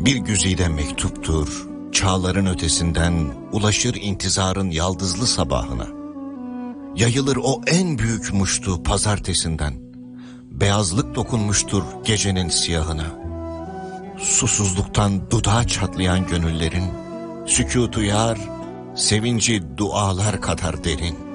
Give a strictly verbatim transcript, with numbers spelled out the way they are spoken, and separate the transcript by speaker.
Speaker 1: Bir güzide mektuptur, çağların ötesinden ulaşır intizarın yaldızlı sabahına. Yayılır o en büyük muştu pazartesinden, beyazlık dokunmuştur gecenin siyahına. Susuzluktan dudağı çatlayan gönüllerin, sükûtu yar, sevinci dualar kadar derin.